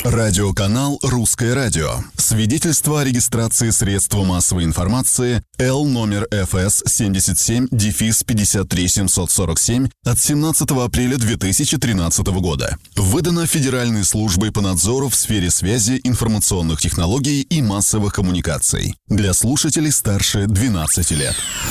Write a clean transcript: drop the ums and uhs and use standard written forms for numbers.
Радиоканал «Русское радио». Свидетельство о регистрации средства массовой информации Л номер ФС 77-53747 от 17 апреля 2013 года. Выдано Федеральной службой по надзору в сфере связи, информационных технологий и массовых коммуникаций. Для слушателей старше 12 лет.